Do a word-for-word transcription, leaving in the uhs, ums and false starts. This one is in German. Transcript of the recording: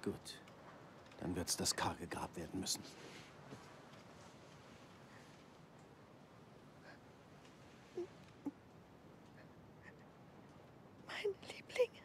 Gut. Dann wird's das karge Grab werden müssen. Meine Lieblinge.